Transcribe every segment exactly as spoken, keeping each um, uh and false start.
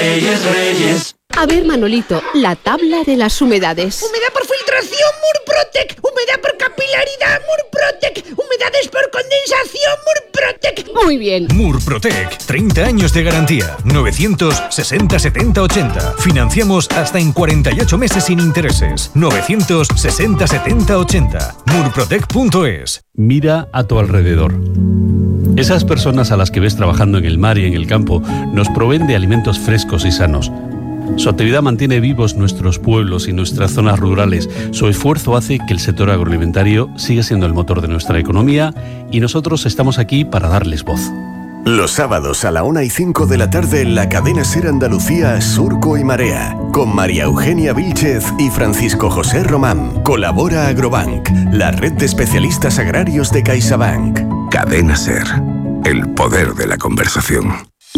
Reyes, Reyes. A ver, Manolito, la tabla de las humedades. Humedad por filtración, Murprotec. Humedad por capilaridad, Murprotec. Humedades por condensación, Murprotec. Muy bien. Murprotec, treinta años de garantía. novecientos sesenta setenta ochenta. Financiamos hasta en cuarenta y ocho meses sin intereses. novecientos sesenta setenta ochenta. murprotec punto es. Mira a tu alrededor. Esas personas a las que ves trabajando en el mar y en el campo nos proveen de alimentos frescos y sanos. Su actividad mantiene vivos nuestros pueblos y nuestras zonas rurales. Su esfuerzo hace que el sector agroalimentario siga siendo el motor de nuestra economía y nosotros estamos aquí para darles voz. Los sábados a la una y cinco de la tarde en la cadena SER Andalucía Surco y Marea, con María Eugenia Vílchez y Francisco José Román. Colabora Agrobank, la red de especialistas agrarios de CaixaBank. Cadena SER, el poder de la conversación.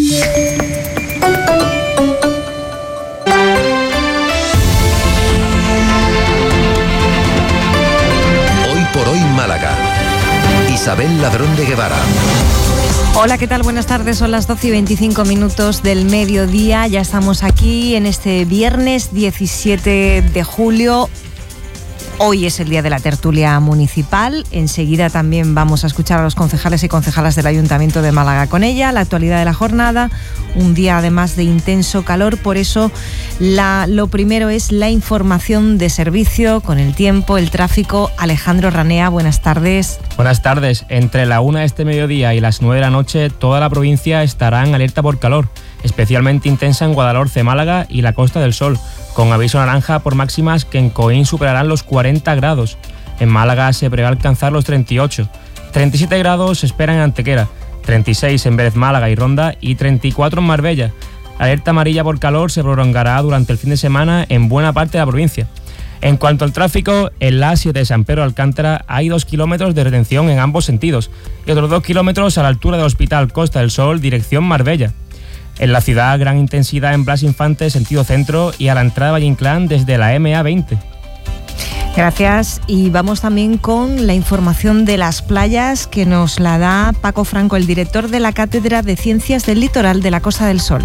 Hoy por hoy Málaga. Isabel Ladrón de Guevara. Hola, ¿qué tal? Buenas tardes, son las doce y veinticinco minutos del mediodía. Ya estamos aquí en este viernes diecisiete de julio. Hoy es el día de la tertulia municipal. Enseguida también vamos a escuchar a los concejales y concejalas del Ayuntamiento de Málaga con ella, la actualidad de la jornada, un día además de intenso calor, por eso la, lo primero es la información de servicio con el tiempo, el tráfico. Alejandro Ranea, buenas tardes. Buenas tardes. Entre la una de este mediodía y las nueve de la noche, toda la provincia estará en alerta por calor, especialmente intensa en Guadalhorce, Málaga y la Costa del Sol, con aviso naranja por máximas que en Coín superarán los cuarenta grados. En Málaga se prevé alcanzar los treinta y ocho. treinta y siete grados se esperan en Antequera, treinta y seis en Vélez, Málaga y Ronda y treinta y cuatro en Marbella. La alerta amarilla por calor se prolongará durante el fin de semana en buena parte de la provincia. En cuanto al tráfico, en la A siete de San Pedro Alcántara hay dos kilómetros de retención en ambos sentidos y otros dos kilómetros a la altura del Hospital Costa del Sol, dirección Marbella. En la ciudad, gran intensidad en Blas Infante, sentido centro, y a la entrada de Valle Inclán desde la eme a veinte. Gracias. Y vamos también con la información de las playas que nos la da Paco Franco, el director de la Cátedra de Ciencias del Litoral de la Costa del Sol.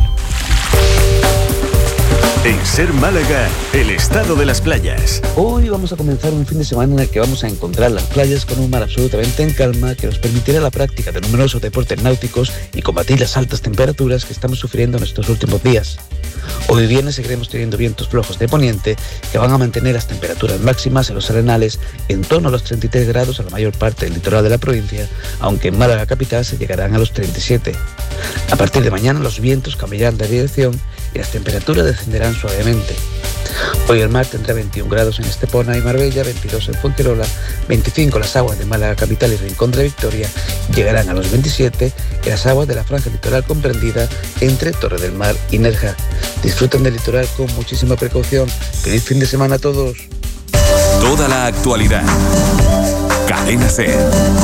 En SER Málaga, el estado de las playas. Hoy vamos a comenzar un fin de semana en el que vamos a encontrar las playas con un mar absolutamente en calma que nos permitirá la práctica de numerosos deportes náuticos y combatir las altas temperaturas que estamos sufriendo en estos últimos días. Hoy viernes seguiremos teniendo vientos flojos de poniente que van a mantener las temperaturas máximas en los arenales en torno a los treinta y tres grados a la mayor parte del litoral de la provincia, aunque en Málaga capital se llegarán a los treinta y siete. A partir de mañana los vientos cambiarán de dirección y las temperaturas descenderán suavemente. Hoy el mar tendrá veintiún grados en Estepona y Marbella, veintidós en Fuengirola, veinticinco las aguas de Málaga capital y Rincón de la Victoria, llegarán a los veintisiete y las aguas de la franja litoral comprendida entre Torre del Mar y Nerja. Disfruten del litoral con muchísima precaución. ¡Feliz fin de semana a todos! Toda la actualidad. Cadena SER.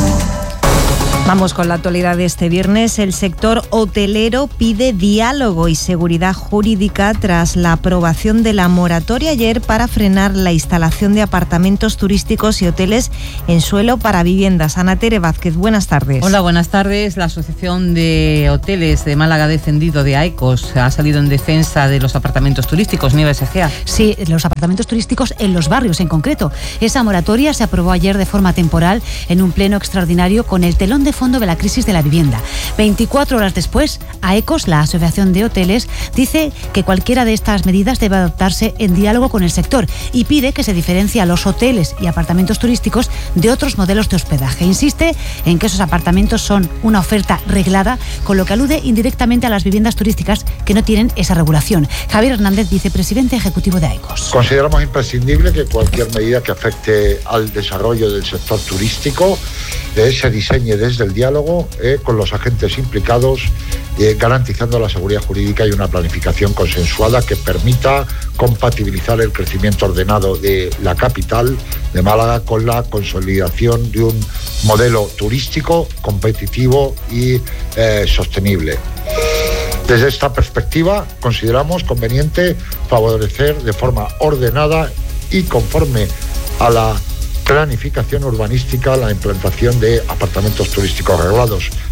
Vamos con la actualidad de este viernes. El sector hotelero pide diálogo y seguridad jurídica tras la aprobación de la moratoria ayer para frenar la instalación de apartamentos turísticos y hoteles en suelo para viviendas. Ana Tere Vázquez, buenas tardes. Hola, buenas tardes. La Asociación de Hoteles de Málaga ha defendido de AECOS, ha salido en defensa de los apartamentos turísticos. Nieves Egea. Sí, los apartamentos turísticos en los barrios en concreto. Esa moratoria se aprobó ayer de forma temporal en un pleno extraordinario con el telón de fondo de la crisis de la vivienda. veinticuatro horas después, AECOS, la Asociación de Hoteles, dice que cualquiera de estas medidas debe adoptarse en diálogo con el sector y pide que se diferencie a los hoteles y apartamentos turísticos de otros modelos de hospedaje. Insiste en que esos apartamentos son una oferta reglada, con lo que alude indirectamente a las viviendas turísticas que no tienen esa regulación. Javier Hernández, vicepresidente ejecutivo de AECOS. Consideramos imprescindible que cualquier medida que afecte al desarrollo del sector turístico eh, se diseñe desde el diálogo eh, con los agentes implicados, eh, garantizando la seguridad jurídica y una planificación consensuada que permita compatibilizar el crecimiento ordenado de la capital de Málaga con la consolidación de un modelo turístico competitivo y eh, sostenible. Desde esta perspectiva, consideramos conveniente favorecer de forma ordenada y conforme a la planificación urbanística la implantación de apartamentos turísticos regulados.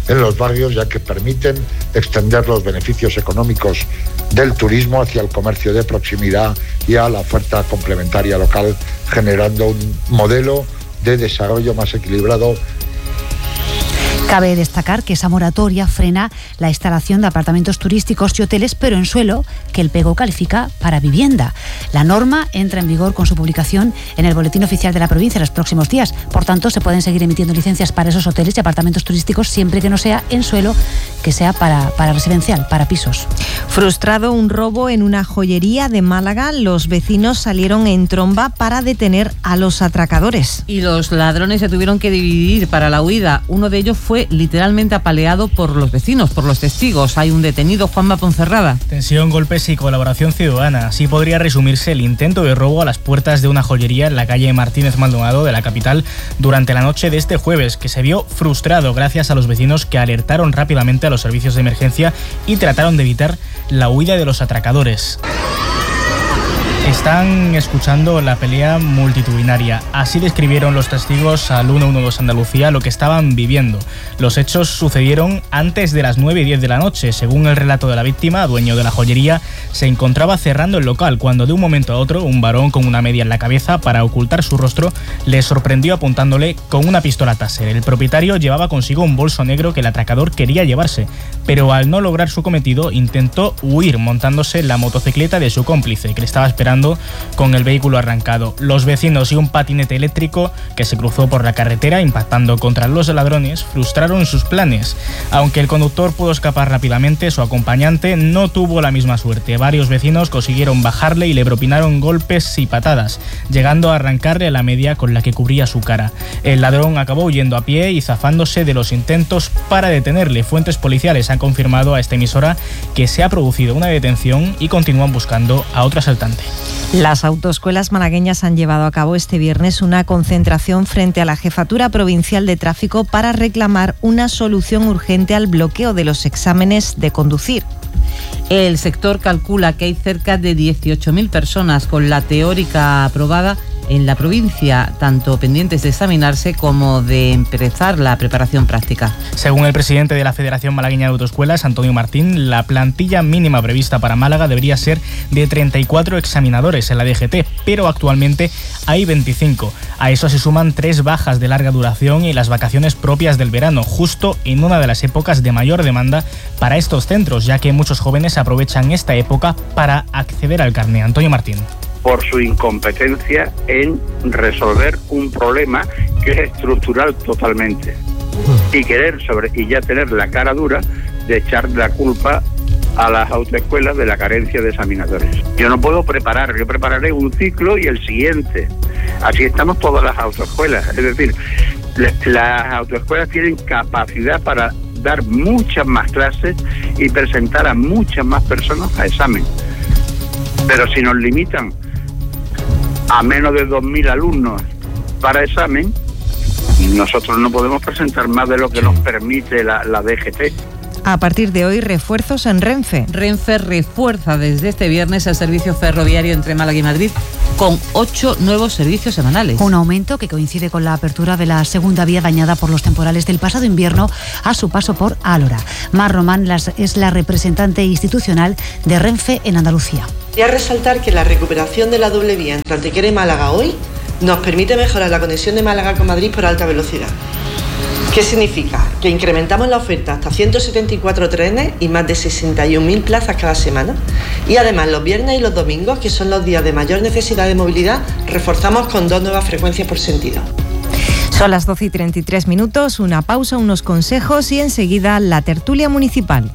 en los barrios, ya que permiten extender los beneficios económicos del turismo hacia el comercio de proximidad y a la oferta complementaria local, generando un modelo de desarrollo más equilibrado. Cabe destacar que esa moratoria frena la instalación de apartamentos turísticos y hoteles, pero en suelo que el P E G O califica para vivienda. La norma entra en vigor con su publicación en el Boletín Oficial de la provincia en los próximos días. Por tanto, se pueden seguir emitiendo licencias para esos hoteles y apartamentos turísticos siempre que no sea en suelo, que sea para, para residencial, para pisos. Frustrado un robo en una joyería de Málaga, los vecinos salieron en tromba para detener a los atracadores. Y los ladrones se tuvieron que dividir para la huida. Uno de ellos fue literalmente apaleado por los vecinos, por los testigos. Hay un detenido, Juanma Ponferrada. Tensión, golpes y colaboración ciudadana. Así podría resumirse el intento de robo a las puertas de una joyería en la calle Martínez Maldonado de la capital durante la noche de este jueves, que se vio frustrado gracias a los vecinos que alertaron rápidamente a los servicios de emergencia y trataron de evitar la huida de los atracadores. Están escuchando la pelea multitudinaria. Así describieron los testigos al ciento doce Andalucía lo que estaban viviendo. Los hechos sucedieron antes de las nueve y diez de la noche. Según el relato de la víctima, dueño de la joyería, se encontraba cerrando el local cuando de un momento a otro un varón con una media en la cabeza para ocultar su rostro le sorprendió apuntándole con una pistola Taser. El propietario llevaba consigo un bolso negro que el atracador quería llevarse, pero al no lograr su cometido intentó huir montándose en la motocicleta de su cómplice, que le estaba esperando con el vehículo arrancado. Los vecinos y un patinete eléctrico que se cruzó por la carretera impactando contra los ladrones frustraron sus planes. Aunque el conductor pudo escapar rápidamente, su acompañante no tuvo la misma suerte. Varios vecinos consiguieron bajarle y le propinaron golpes y patadas, llegando a arrancarle la media con la que cubría su cara. El ladrón acabó huyendo a pie y zafándose de los intentos para detenerle. Fuentes policiales han confirmado a esta emisora que se ha producido una detención y continúan buscando a otro asaltante. Las autoescuelas malagueñas han llevado a cabo este viernes una concentración frente a la Jefatura Provincial de Tráfico para reclamar una solución urgente al bloqueo de los exámenes de conducir. El sector calcula que hay cerca de dieciocho mil personas con la teórica aprobada en la provincia, tanto pendientes de examinarse como de empezar la preparación práctica. Según el presidente de la Federación Malagueña de Autoescuelas, Antonio Martín, la plantilla mínima prevista para Málaga debería ser de treinta y cuatro examinadores en la D G T, pero actualmente hay veinticinco. A eso se suman tres bajas de larga duración y las vacaciones propias del verano, justo en una de las épocas de mayor demanda para estos centros, ya que muchos jóvenes aprovechan esta época para acceder al carné. Antonio Martín. Por su incompetencia en resolver un problema que es estructural totalmente y querer sobre y ya tener la cara dura de echar la culpa a las autoescuelas de la carencia de examinadores. Yo no puedo preparar, yo prepararé un ciclo y el siguiente. Así estamos todas las autoescuelas. Es decir, las autoescuelas tienen capacidad para dar muchas más clases y presentar a muchas más personas a examen. Pero si nos limitan a menos de dos mil alumnos para examen, nosotros no podemos presentar más de lo que nos permite la, la D G T. A partir de hoy, refuerzos en Renfe. Renfe refuerza desde este viernes el servicio ferroviario entre Málaga y Madrid con ocho nuevos servicios semanales. Un aumento que coincide con la apertura de la segunda vía dañada por los temporales del pasado invierno a su paso por Álora. Mar Román es la representante institucional de Renfe en Andalucía. Y a resaltar que la recuperación de la doble vía entre Antequera y Málaga hoy nos permite mejorar la conexión de Málaga con Madrid por alta velocidad. ¿Qué significa? Que incrementamos la oferta hasta ciento setenta y cuatro trenes y más de sesenta y un mil plazas cada semana. Y además los viernes y los domingos, que son los días de mayor necesidad de movilidad, reforzamos con dos nuevas frecuencias por sentido. Son las doce y treinta y tres minutos, una pausa, unos consejos y enseguida la tertulia municipal.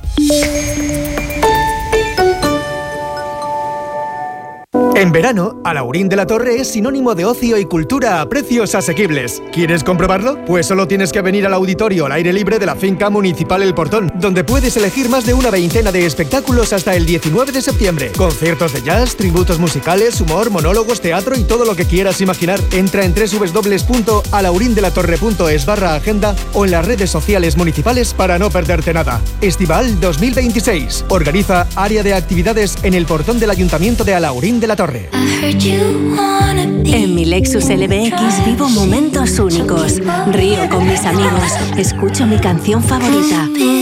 En verano, Alaurín de la Torre es sinónimo de ocio y cultura a precios asequibles. ¿Quieres comprobarlo? Pues solo tienes que venir al auditorio al aire libre de la finca municipal El Portón, donde puedes elegir más de una veintena de espectáculos hasta el diecinueve de septiembre. Conciertos de jazz, tributos musicales, humor, monólogos, teatro y todo lo que quieras imaginar. Entra en doble u doble u doble u punto alaurindelatorre punto es barra agenda o en las redes sociales municipales para no perderte nada. Estival dos mil veintiséis. Organiza Área de Actividades en El Portón del Ayuntamiento de Alaurín de la Torre. Torre. En mi Lexus L B X vivo momentos únicos. Río con mis amigos. Escucho mi canción favorita.